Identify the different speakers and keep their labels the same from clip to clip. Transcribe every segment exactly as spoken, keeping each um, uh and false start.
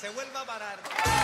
Speaker 1: se vuelva a parar.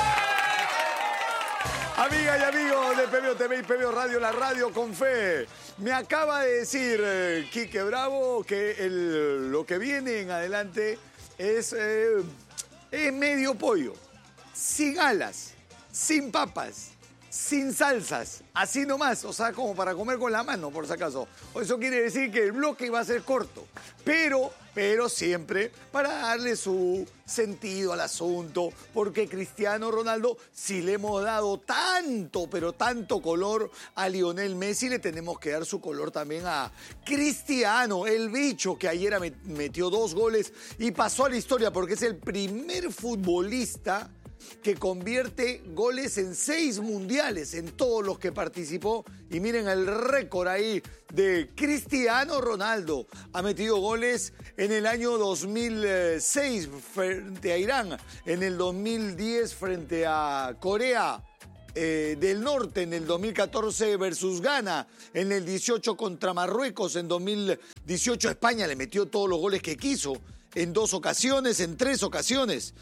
Speaker 2: Amigas y amigos de P B O T V y P B O Radio, la radio con fe. Me acaba de decir eh, Quique Bravo que el, lo que viene en adelante es, eh, es medio pollo, sin alas, sin papas, sin salsas, así nomás, o sea, como para comer con la mano, por si acaso. Eso quiere decir que el bloque va a ser corto, pero, pero siempre para darle su sentido al asunto, porque Cristiano Ronaldo, si le hemos dado tanto, pero tanto color a Lionel Messi, le tenemos que dar su color también a Cristiano, el bicho que ayer metió dos goles y pasó a la historia, porque es el primer futbolista que convierte goles en seis mundiales, en todos los que participó. Y miren el récord ahí de Cristiano Ronaldo. Ha metido goles en el año dos mil seis frente a Irán, en el dos mil diez frente a Corea eh, del Norte, en el dos mil catorce versus Ghana, en el dieciocho contra Marruecos, en dos mil dieciocho España le metió todos los goles que quiso, en dos ocasiones, en tres ocasiones.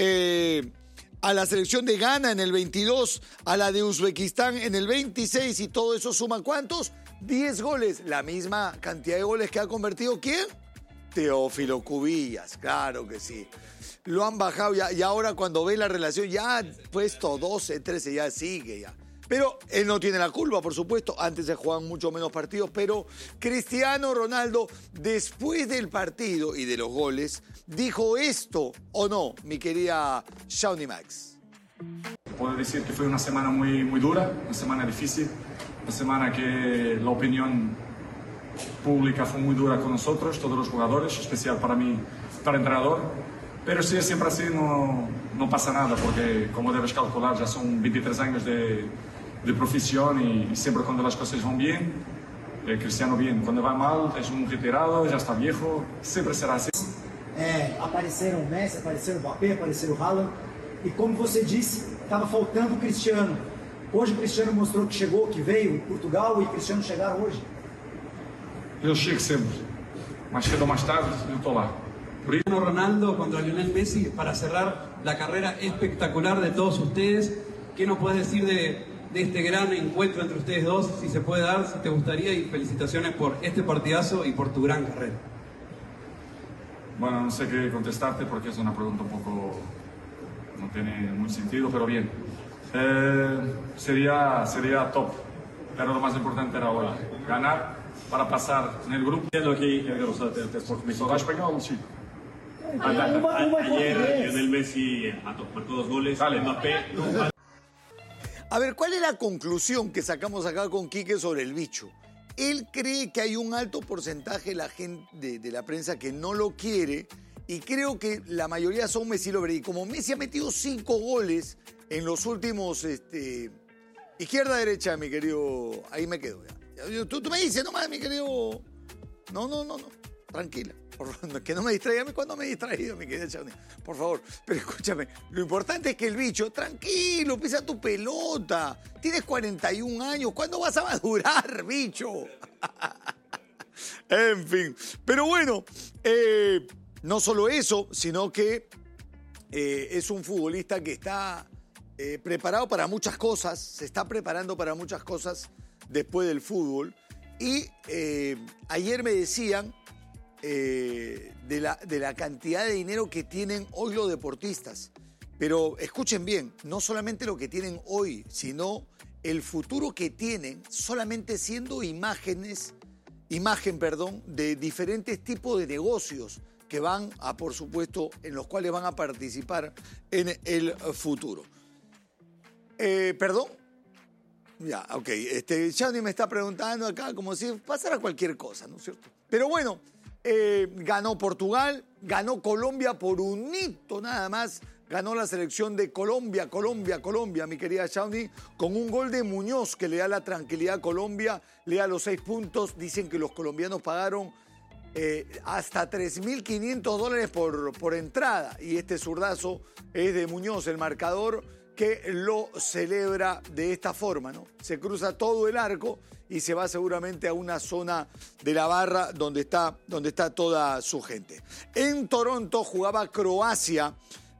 Speaker 2: Eh... a la selección de Ghana en el veintidós, a la de Uzbekistán en el veintiséis, y todo eso suma ¿cuántos? diez goles, la misma cantidad de goles que ha convertido ¿quién? Teófilo Cubillas, claro que sí. Lo han bajado ya, y ahora cuando ve la relación ya ha puesto doce, trece, ya sigue ya. Pero él no tiene la culpa, por supuesto. Antes se jugaban mucho menos partidos, pero Cristiano Ronaldo, después del partido y de los goles, dijo esto, ¿o no, mi querida Shawnee Max?
Speaker 3: Puedo decir que fue una semana muy, muy dura, una semana difícil, una semana que la opinión pública fue muy dura con nosotros, todos los jugadores, especial para mí, para el entrenador. Pero si es siempre así, no, no pasa nada, porque como debes calcular, ya son veintitrés años de, de profesión y, y siempre cuando las cosas van bien, eh, Cristiano bien, cuando va mal es un retirado, ya está viejo, siempre será así.
Speaker 4: É, apareceram o Messi, apareceram o Mbappé, apareceram o Haaland, e como você disse, estava faltando o Cristiano. Hoje o Cristiano mostrou que chegou, que veio, Portugal e o Cristiano chegaram hoje.
Speaker 3: Eu chego sempre, mais cedo ou mais tarde eu estou lá.
Speaker 5: Cristiano Ronaldo contra Lionel Messi para cerrar la carrera espectacular de todos ustedes. ¿Qué nos puedes decir de, de este gran encuentro entre ustedes dos? Si se puede dar, si te gustaría, y felicitaciones por este partidazo y por tu gran carrera.
Speaker 3: Bueno, no sé qué contestarte porque es una pregunta un poco... no tiene mucho sentido, pero bien. Eh, sería, sería top, pero lo más importante era hoy, ganar para pasar en el grupo.
Speaker 6: Aquí,
Speaker 3: Só dá espanhol, chico.
Speaker 6: Ayer Lionel Messi marcó dos goles,
Speaker 3: Dale.
Speaker 6: Mbappé.
Speaker 2: A ver, ¿cuál es la conclusión que sacamos acá con Quique sobre el bicho? Él cree que hay un alto porcentaje de la gente de, de la prensa que no lo quiere, y creo que la mayoría son Messi lovers. Y como Messi ha metido cinco goles en los últimos... Este, izquierda-derecha, mi querido... Ahí me quedo ya. Tú, tú me dices nomás, mi querido... No, no, no, no. Tranquila. Por favor, que no me distraiga a mí cuando me he distraído, mi querida Shawnee. Por favor. Pero escúchame, lo importante es que el bicho, tranquilo, pisa tu pelota. Tienes cuarenta y un años. ¿Cuándo vas a madurar, bicho? En fin. Pero bueno, eh, no solo eso, sino que eh, es un futbolista que está eh, preparado para muchas cosas. Se está preparando para muchas cosas después del fútbol. Y eh, ayer me decían... Eh, de, la, de la cantidad de dinero que tienen hoy los deportistas. Pero escuchen bien, no solamente lo que tienen hoy, sino el futuro que tienen solamente siendo imágenes, imagen, perdón, de diferentes tipos de negocios que van a, por supuesto, en los cuales van a participar en el futuro. Eh, ¿Perdón? Ya, ok. Este, Shawnee me está preguntando acá como si pasara cualquier cosa, ¿no es cierto? Pero bueno... Eh, ganó Portugal, ganó Colombia por un hito nada más, ganó la selección de Colombia, Colombia, Colombia, mi querida Shawnee, con un gol de Muñoz que le da la tranquilidad a Colombia, le da los seis puntos. Dicen que los colombianos pagaron eh, hasta tres mil quinientos dólares por, por entrada, y este zurdazo es de Muñoz, el marcador, que lo celebra de esta forma, ¿no? Se cruza todo el arco y se va seguramente a una zona de la barra donde está, donde está toda su gente. En Toronto jugaba Croacia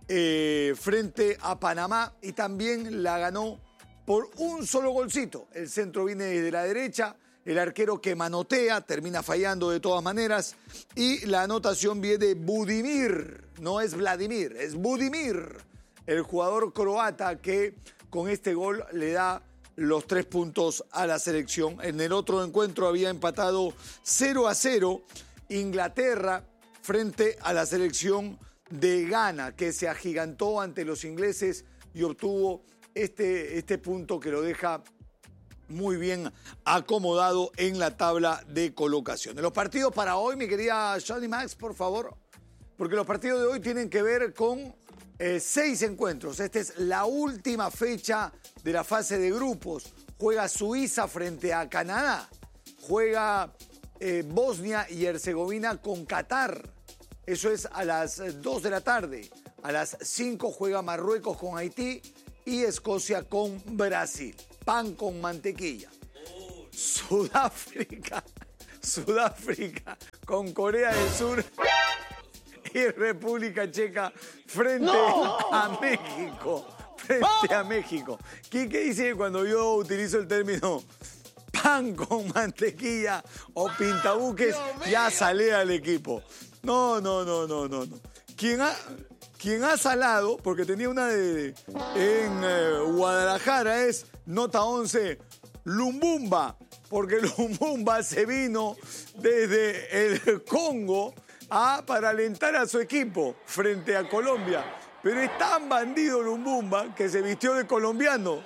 Speaker 2: eh, frente a Panamá y también la ganó por un solo golcito. El centro viene desde la derecha, el arquero que manotea termina fallando de todas maneras y la anotación viene de Budimir, no es Vladimir, es Budimir, el jugador croata que con este gol le da los tres puntos a la selección. En el otro encuentro había empatado cero a cero Inglaterra frente a la selección de Ghana, que se agigantó ante los ingleses y obtuvo este, este punto que lo deja muy bien acomodado en la tabla de colocación. De los partidos para hoy, mi querida Johnny Max, por favor, porque los partidos de hoy tienen que ver con eh, seis encuentros. Esta es la última fecha de la fase de grupos. Juega Suiza frente a Canadá, juega eh, Bosnia y Herzegovina con Qatar. Eso es a las dos de la tarde. A las cinco juega Marruecos con Haití y Escocia con Brasil. Pan con mantequilla. Sudáfrica, Sudáfrica con Corea del Sur y República Checa frente no. a México. Frente a México. Quique dice que cuando yo utilizo el término pan con mantequilla o pintabuques, ya sale al equipo. No, no, no, no, no, no. Quien ha, quien ha salado, porque tenía una de, en eh, Guadalajara, es Nota once, Lumbumba, porque Lumbumba se vino desde el Congo a, para alentar a su equipo frente a Colombia. Pero es tan bandido Lumbumba que se vistió de colombiano.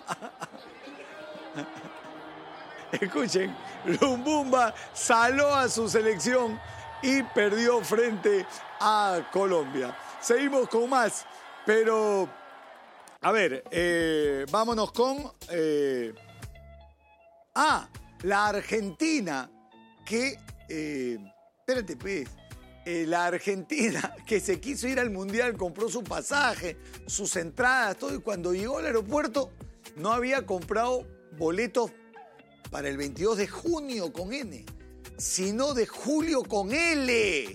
Speaker 2: Escuchen, Lumbumba saló a su selección y perdió frente a Colombia. Seguimos con más, pero a ver, eh, vámonos con eh, ah, la Argentina que eh, espérate pues eh, la Argentina que se quiso ir al Mundial, compró su pasaje, sus entradas, todo, y cuando llegó al aeropuerto no había comprado boletos para el veintidós de junio con N, sino de julio con L.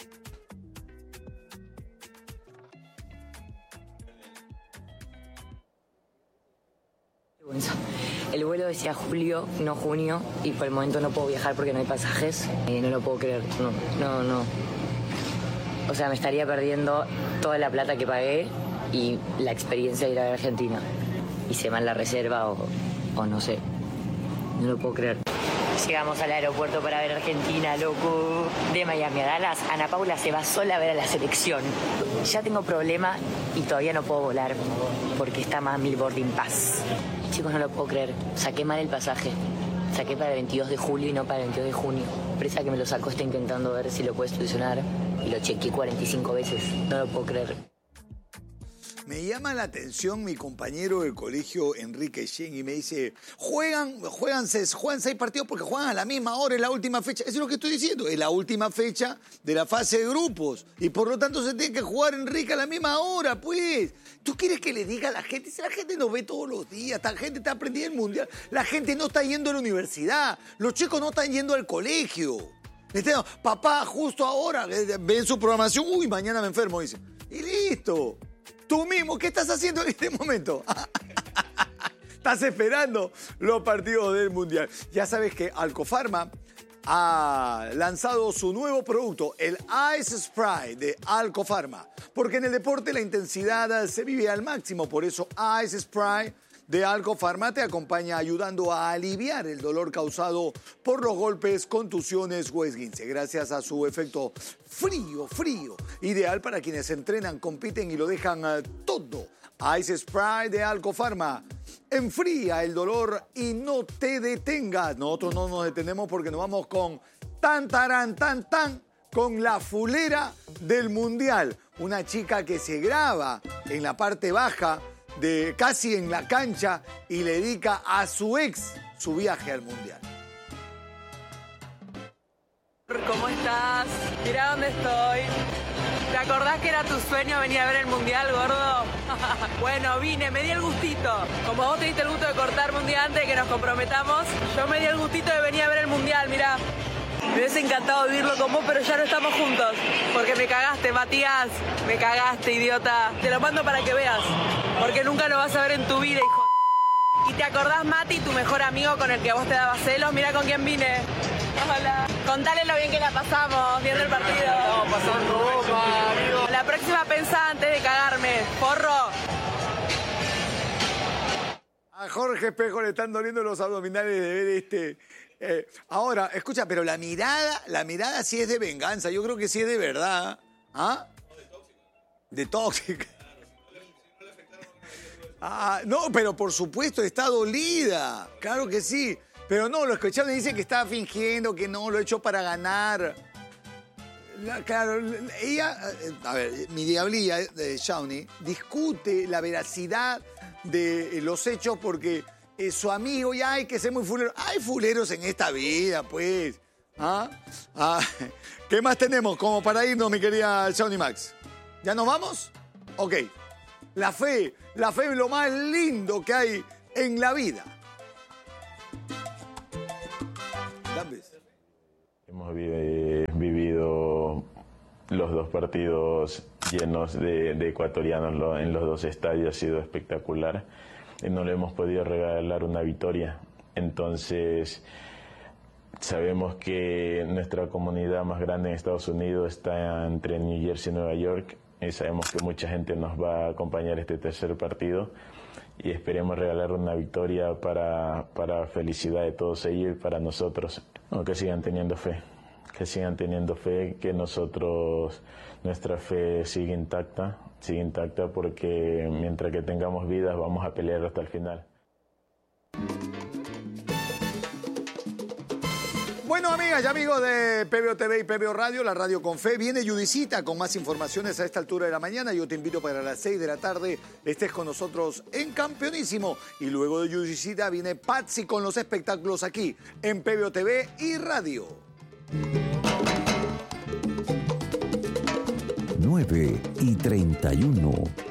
Speaker 1: El vuelo decía julio, no junio, y por el momento no puedo viajar porque no hay pasajes. Eh, no lo puedo creer, no, no, no. O sea, me estaría perdiendo toda la plata que pagué y la experiencia de ir a Argentina. Y se va en la reserva o, o no sé. No lo puedo creer. Llegamos al aeropuerto para ver Argentina, loco. De Miami a Dallas, Ana Paula se va sola a ver a la selección. Ya tengo problema y todavía no puedo volar porque está más mil boarding pass. Chicos, no lo puedo creer. Saqué mal el pasaje. Saqué para el veintidós de julio y no para el veintidós de junio. Presa que me lo sacó está intentando ver si lo puede solucionar y lo chequeé cuarenta y cinco veces. No lo puedo creer.
Speaker 2: Me llama la atención mi compañero del colegio, Enrique Shen, y me dice, juegan, juegan, juegan seis partidos porque juegan a la misma hora, en la última fecha. Eso es lo que estoy diciendo, es la última fecha de la fase de grupos. Y por lo tanto se tiene que jugar, Enrique, a la misma hora, pues. ¿Tú quieres que le diga a la gente? Si la gente nos ve todos los días, la gente está aprendiendo el mundial, la gente no está yendo a la universidad, los chicos no están yendo al colegio. Papá, justo ahora, ven su programación, uy, mañana me enfermo, dice. Y listo. Tú mismo, ¿qué estás haciendo en este momento? Estás esperando los partidos del Mundial. Ya sabes que Alcofarma ha lanzado su nuevo producto, el Ice Spray de Alcofarma. Porque en el deporte la intensidad se vive al máximo. Por eso Ice Spray de Alcofarma te acompaña ayudando a aliviar el dolor causado por los golpes, contusiones o esguince. Gracias a su efecto frío, frío, ideal para quienes entrenan, compiten y lo dejan uh, todo. Ice Spray de Alcofarma enfría el dolor y no te detengas. Nosotros no nos detenemos porque nos vamos con tan, tarán, tan, tan, con la fulera del Mundial. Una chica que se graba en la parte baja, de casi en la cancha, y le dedica a su ex su viaje al Mundial.
Speaker 7: ¿Cómo estás? Mira dónde estoy. ¿Te acordás que era tu sueño venir a ver el Mundial, gordo? Bueno, vine, me di el gustito. Como vos te diste el gusto de cortarme un día antes de que nos comprometamos, yo me di el gustito de venir a ver el Mundial, mirá. Me hubiese encantado vivirlo con vos, pero ya no estamos juntos. Porque me cagaste, Matías. Me cagaste, idiota. Te lo mando para que veas. Porque nunca lo vas a ver en tu vida, hijo de... ¿Y te acordás, Mati, tu mejor amigo con el que vos te dabas celos? Mira con quién vine. Hola. Contale lo bien que la pasamos viendo el partido.
Speaker 2: Estamos pasando bomba, amigo.
Speaker 7: La próxima pensá antes de cagarme. Porro.
Speaker 2: A Jorge Espejo le están doliendo los abdominales de ver este... Eh, ahora, escucha, pero la mirada, la mirada sí es de venganza. Yo creo que sí es de verdad. ¿Ah? De tóxica. Ah, no, pero por supuesto está dolida. Claro que sí. Pero no, lo escucharon y dicen que estaba fingiendo, que no, lo he hecho para ganar. La, claro, ella, a ver, mi diablilla de Shawnee discute la veracidad de los hechos porque eh, su amigo ya hay que ser muy fulero. Hay fuleros en esta vida, pues. ¿Ah? Ah, ¿qué más tenemos como para irnos, mi querida Shawnee Max? ¿Ya nos vamos? Ok. La fe, la fe es lo más lindo que hay en la vida.
Speaker 8: Hemos vivido los dos partidos llenos de, de ecuatorianos en los dos estadios, ha sido espectacular. Y no le hemos podido regalar una victoria. Entonces, sabemos que nuestra comunidad más grande en Estados Unidos está entre New Jersey y Nueva York. Y sabemos que mucha gente nos va a acompañar este tercer partido. Y esperemos regalar una victoria para, para felicidad de todos ellos y para nosotros. No, que sigan teniendo fe, que sigan teniendo fe, que nosotros, nuestra fe sigue intacta, sigue intacta porque mientras que tengamos vidas vamos a pelear hasta el final.
Speaker 2: Bueno, amigas y amigos de P B O T V y P B O Radio, la radio con fe, viene Judicita con más informaciones a esta altura de la mañana. Yo te invito para las seis de la tarde estés con nosotros en Campeonísimo. Y luego de Judicita viene Patsy con los espectáculos aquí en P B O T V y Radio.
Speaker 9: nueve y treinta y uno.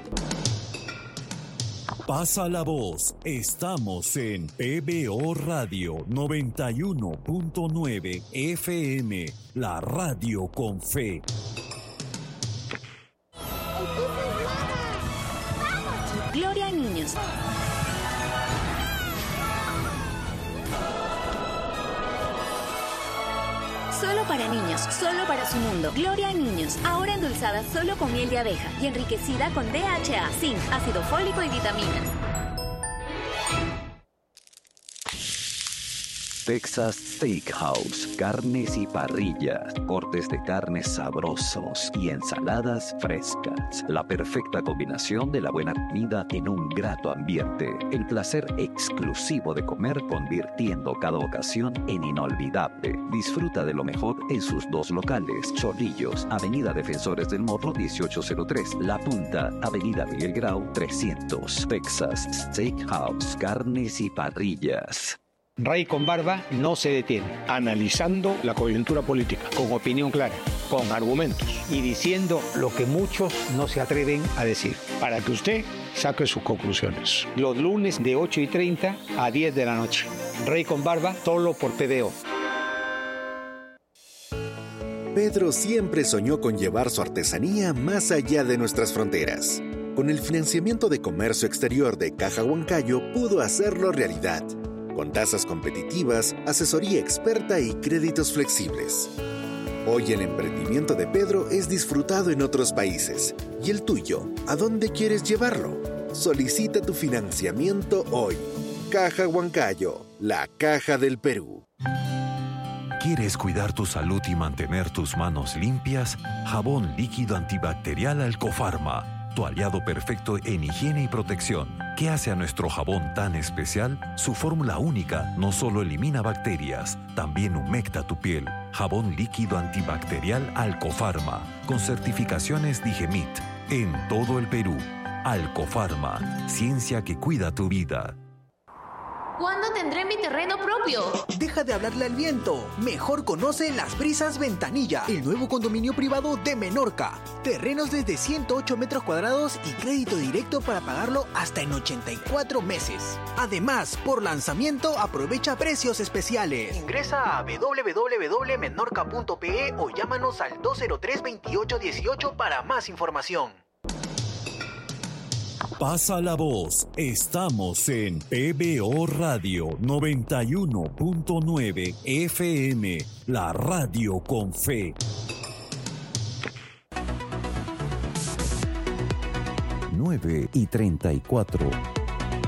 Speaker 10: Pasa la voz, estamos en P B O Radio noventa y uno punto nueve F M, la radio con fe.
Speaker 11: Gloria a niños. Solo para niños, solo para su mundo. Gloria a niños, ahora endulzada solo con miel de abeja y enriquecida con D H A, zinc, ácido fólico y vitaminas.
Speaker 9: Texas Steakhouse, carnes y parrillas, cortes de carnes sabrosos y ensaladas frescas. La perfecta combinación de la buena comida en un grato ambiente. El placer exclusivo de comer convirtiendo cada ocasión en inolvidable. Disfruta de lo mejor en sus dos locales. Chorrillos, Avenida Defensores del Morro dieciocho cero tres. La Punta, Avenida Miguel Grau trescientos. Texas Steakhouse, carnes y parrillas.
Speaker 12: Rey con barba no se detiene. Analizando la coyuntura política. Con opinión clara. Con argumentos. Y diciendo lo que muchos no se atreven a decir. Para que usted saque sus conclusiones. Los lunes de ocho y treinta a diez de la noche. Rey con barba, solo por P B O.
Speaker 13: Pedro siempre soñó con llevar su artesanía más allá de nuestras fronteras. Con el financiamiento de comercio exterior de Caja Huancayo pudo hacerlo realidad. Con tasas competitivas, asesoría experta y créditos flexibles. Hoy el emprendimiento de Pedro es disfrutado en otros países. ¿Y el tuyo? ¿A dónde quieres llevarlo? Solicita tu financiamiento hoy. Caja Huancayo, la caja del Perú.
Speaker 10: ¿Quieres cuidar tu salud y mantener tus manos limpias? Jabón líquido antibacterial Alcofarma. Tu aliado perfecto en higiene y protección. ¿Qué hace a nuestro jabón tan especial? Su fórmula única no solo elimina bacterias, también humecta tu piel. Jabón líquido antibacterial Alcofarma, con certificaciones Digemit, en todo el Perú. Alcofarma, ciencia que cuida tu vida.
Speaker 14: ¿Cuándo tendré mi terreno propio?
Speaker 15: Deja de hablarle al viento. Mejor conoce Las Brisas Ventanilla, el nuevo condominio privado de Menorca. Terrenos desde ciento ocho metros cuadrados y crédito directo para pagarlo hasta en ochenta y cuatro meses. Además, por lanzamiento aprovecha precios especiales. Ingresa a w w w punto menorca punto p e o llámanos al dos cero tres, veintiocho dieciocho para más información.
Speaker 16: Pasa la voz. Estamos en P B O Radio noventa y uno punto nueve F M, la radio con fe.
Speaker 10: nueve y treinta y cuatro.